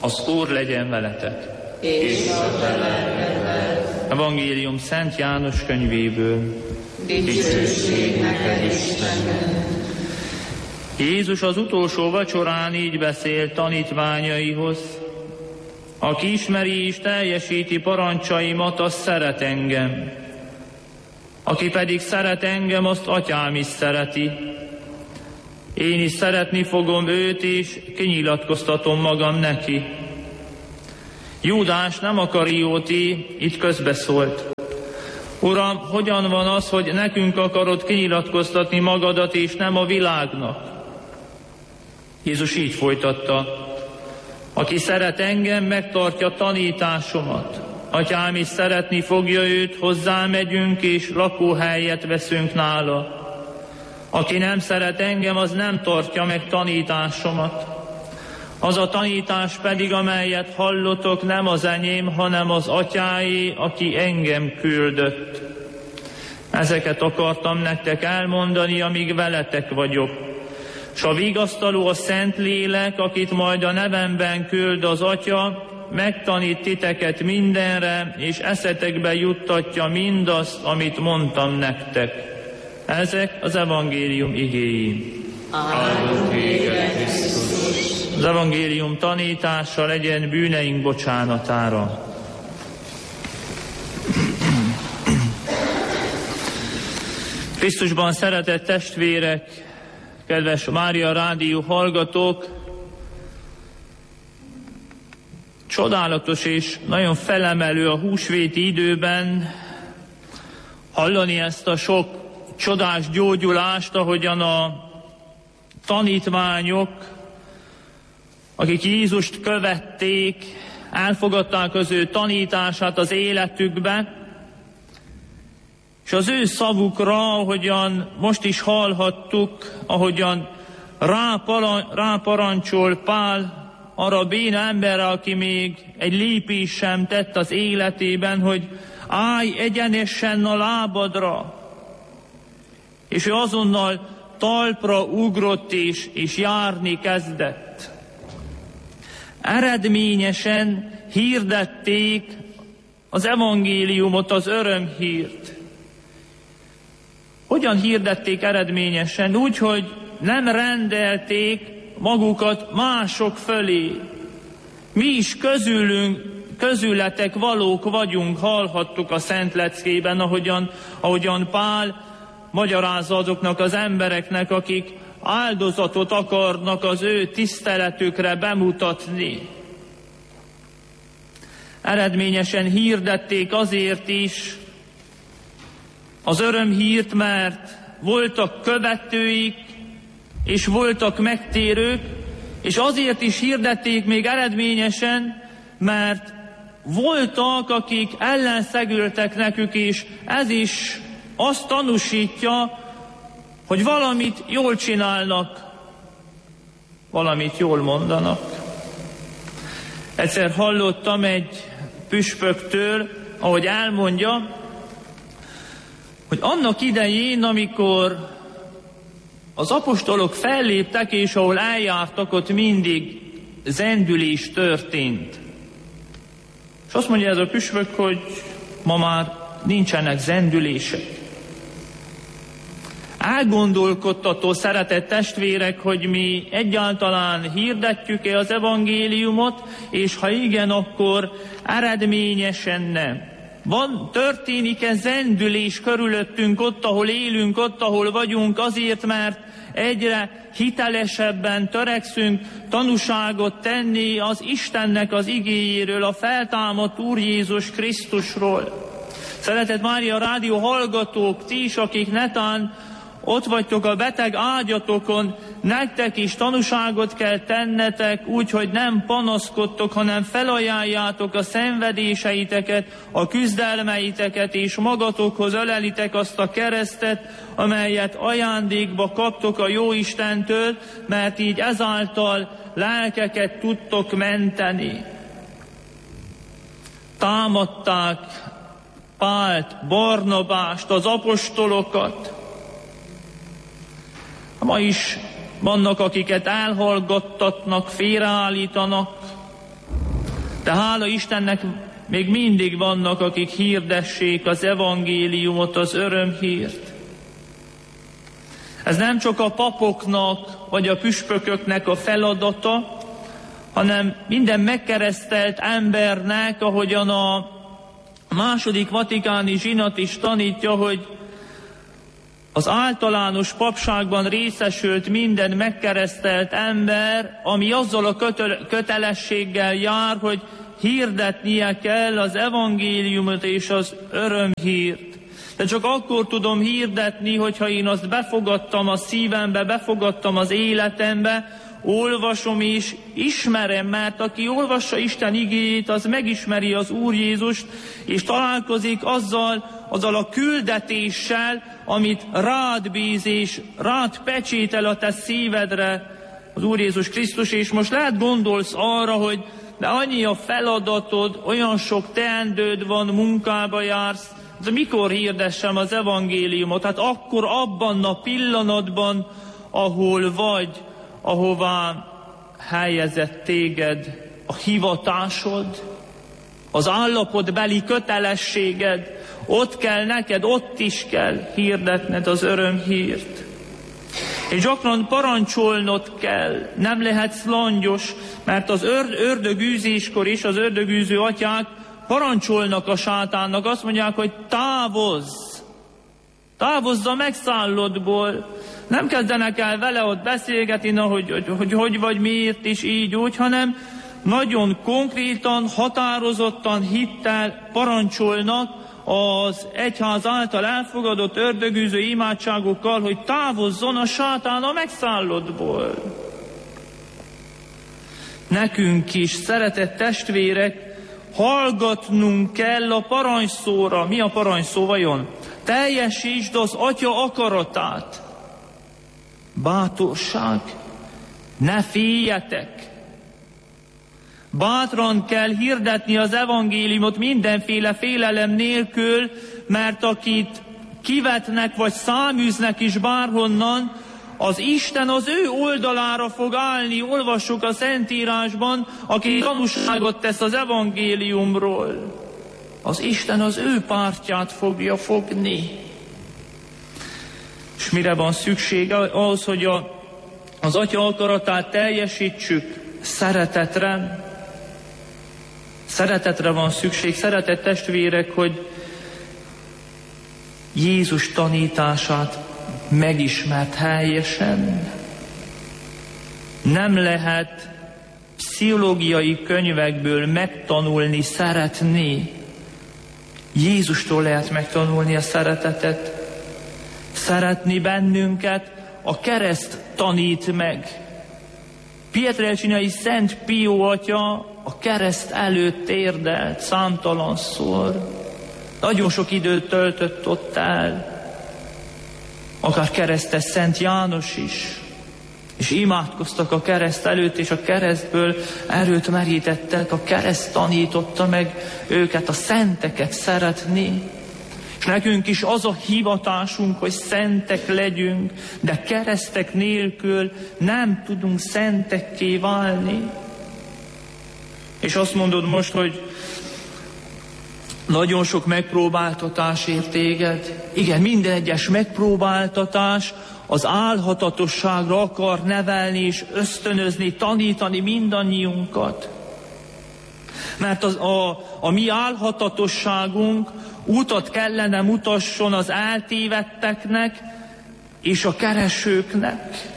Az Úr legyen veletek. És a te lelkeddel. Evangélium Szent János könyvéből. Dicsőség neked, Istenünk. Jézus az utolsó vacsorán így beszélt tanítványaihoz: aki ismeri és teljesíti parancsaimat, az szeret engem. Aki pedig szeret engem, azt Atyám is szereti. Én is szeretni fogom őt, és kinyilatkoztatom magam neki. Júdás, nem a Karióti, itt közbeszólt: Uram, hogyan van az, hogy nekünk akarod kinyilatkoztatni magadat, és nem a világnak? Jézus így folytatta: aki szeret engem, megtartja tanításomat. Atyám is szeretni fogja őt, hozzá megyünk, és lakóhelyet veszünk nála. Aki nem szeret engem, az nem tartja meg tanításomat. Az a tanítás pedig, amelyet hallotok, nem az enyém, hanem az Atyáé, aki engem küldött. Ezeket akartam nektek elmondani, amíg veletek vagyok. S a vigasztaló, a Szentlélek, akit majd a nevemben küld az Atya, megtanít titeket mindenre, és eszetekbe juttatja mindazt, amit mondtam nektek. Ezek az evangélium igéi. Áldott téged, Krisztus! Az evangélium tanítása legyen bűneink bocsánatára. Krisztusban szeretett testvérek, kedves Mária Rádió hallgatók, csodálatos és nagyon felemelő a húsvéti időben hallani ezt a sok csodás gyógyulást, ahogyan a tanítványok, akik Jézust követték, elfogadták az ő tanítását az életükbe, és az ő szavukra, ahogyan most is hallhattuk, ahogyan ráparancsol Pál arra a béna emberre, aki még egy lépés sem tett az életében, hogy állj egyenesen a lábadra. És ő azonnal talpra ugrott és járni kezdett. Eredményesen hirdették az evangéliumot, az örömhírt. Hogyan hirdették eredményesen? Úgy, hogy nem rendelték magukat mások fölé. Mi is közületek valók vagyunk, hallhattuk a Szent Leckében, ahogyan Pál magyarázza azoknak az embereknek, akik áldozatot akarnak az ő tiszteletükre bemutatni. Eredményesen hirdették azért is az örömhírt, mert voltak követőik, és voltak megtérők, és azért is hirdették még eredményesen, mert voltak, akik ellenszegültek nekük, és ez is azt tanúsítja, hogy valamit jól csinálnak, valamit jól mondanak. Egyszer hallottam egy püspöktől, ahogy elmondja, hogy annak idején, amikor az apostolok felléptek, és ahol eljártak, ott mindig zendülés történt. És azt mondja ez a püspök, hogy ma már nincsenek zendülések. Elgondolkodtató, szeretett testvérek, hogy mi egyáltalán hirdetjük-e az evangéliumot, és ha igen, akkor eredményesen nem. Történik-e zendülés körülöttünk, ott, ahol élünk, ott, ahol vagyunk, azért, mert egyre hitelesebben törekszünk tanúságot tenni az Istennek az igéjéről, a feltámadt Úr Jézus Krisztusról. Szeretett Mária Rádió hallgatók, ti is, akik netán ott vagytok a beteg ágyatokon, nektek is tanúságot kell tennetek úgy, hogy nem panaszkodtok, hanem felajánljátok a szenvedéseiteket, a küzdelmeiteket, és magatokhoz ölelitek azt a keresztet, amelyet ajándékba kaptok a Jóistentől, mert így ezáltal lelkeket tudtok menteni. Támadták Pált, Barnabást, az apostolokat. Ma is vannak, akiket elhallgattatnak, félreállítanak, De hála Istennek még mindig vannak, akik hirdessék az evangéliumot, az örömhírt. Ez nem csak a papoknak vagy a püspököknek a feladata, hanem minden megkeresztelt embernek, ahogyan a második vatikáni zsinat is tanítja, hogy az általános papságban részesült minden megkeresztelt ember, ami azzal a kötelességgel jár, hogy hirdetnie kell az evangéliumot és az örömhírt. De csak akkor tudom hirdetni, hogyha én azt befogadtam a szívembe, befogadtam az életembe, olvasom és ismerem, mert aki olvassa Isten igéjét, az megismeri az Úr Jézust, és találkozik azzal a küldetéssel, amit rád bíz és rád pecsétel a te szívedre az Úr Jézus Krisztus, és most lehet gondolsz arra, hogy de annyi a feladatod, olyan sok teendőd van, munkába jársz, de mikor hirdessem az evangéliumot? Hát akkor abban a pillanatban, ahol vagy, ahová helyezett téged a hivatásod, az állapotbeli kötelességed, ott kell neked, ott is kell hirdetned az örömhírt. És gyakran parancsolnod kell, nem lehetsz langyos, mert az ördögűzéskor is az ördögűző atyák parancsolnak a sátánnak, azt mondják, hogy távozz! Távozz a megszállodból! Nem kezdenek el vele ott beszélgetni, hogy vagy miért is így úgy, hanem nagyon konkrétan, határozottan, hittel parancsolnak az egyház által elfogadott ördögűző imádságokkal, hogy távozzon a sátán a megszállodból. Nekünk is, szeretett testvérek, hallgatnunk kell a parancsszóra. Mi a parancsszó vajon? Teljesítsd az Atya akaratát. Bátorság, ne féljetek. Bátran kell hirdetni az evangéliumot mindenféle félelem nélkül, mert akit kivetnek vagy száműznek is bárhonnan, az Isten az ő oldalára fog állni, olvassuk a Szentírásban, aki tanúságot tesz az evangéliumról. Az Isten az ő pártját fogja fogni. És mire van szüksége? Ahhoz, hogy az Atya akaratát teljesítsük, szeretetre. Szeretetre van szükség, szeretett testvérek, hogy Jézus tanítását megismert helyesen. Nem lehet pszichológiai könyvekből megtanulni, szeretni. Jézustól lehet megtanulni a szeretetet. Szeretni bennünket a kereszt tanít meg. Pietrelcinai Szent Pió atya a kereszt előtt érdelt számtalanszor. Nagyon sok időt töltött ott el. Akár keresztes Szent János is. És imádkoztak a kereszt előtt, és a keresztből erőt merítettek. A kereszt tanította meg őket, a szenteket szeretni. És nekünk is az a hivatásunk, hogy szentek legyünk, de keresztek nélkül nem tudunk szentekké válni. És azt mondod most, hogy nagyon sok megpróbáltatás ér téged. Igen, minden egyes megpróbáltatás az álhatatosságra akar nevelni és ösztönözni, tanítani mindannyiunkat. Mert a mi álhatatosságunk útat kellene mutasson az eltévedteknek és a keresőknek.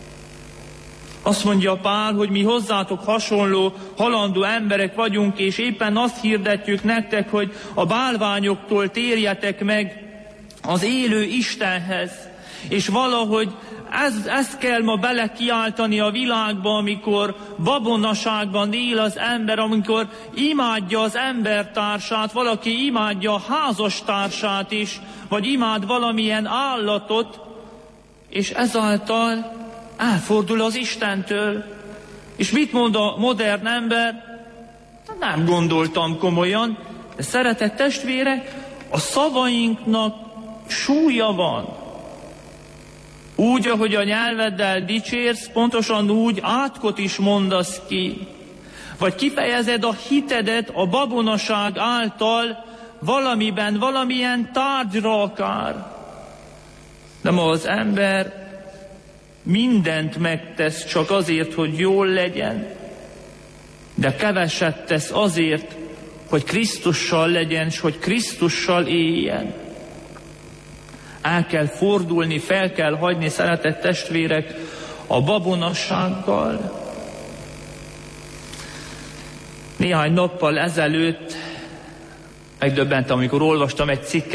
Azt mondja Pál, hogy mi hozzátok hasonló, halandó emberek vagyunk, és éppen azt hirdetjük nektek, hogy a bálványoktól térjetek meg az élő Istenhez. És valahogy ezt kell ma belekiáltani a világba, amikor babonaságban él az ember, amikor imádja az embertársát, valaki imádja a házastársát is, vagy imád valamilyen állatot, és ezáltal elfordul az Istentől. És mit mond a modern ember? Nem gondoltam komolyan, de szeretett testvérek, a szavainknak súlya van. Úgy, ahogy a nyelveddel dicsérsz, pontosan úgy átkot is mondasz ki. Vagy kifejezed a hitedet a babonaság által valamiben, valamilyen tárgyra akár. De ma az ember mindent megtesz csak azért, hogy jól legyen, de keveset tesz azért, hogy Krisztussal legyen, és hogy Krisztussal éljen. El kell fordulni, fel kell hagyni, szeretett testvérek, a babonassággal. Néhány nappal ezelőtt megdöbbentem, amikor olvastam egy cikket,